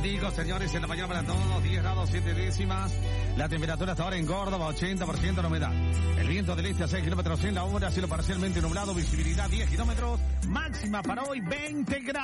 Digo, señores, en la mañana para todos, 10 grados 7 décimas. La temperatura hasta ahora en Córdoba, 80% la humedad. El viento del este a 6 kilómetros en la hora, cielo parcialmente nublado, visibilidad 10 kilómetros. Máxima para hoy, 20 grados.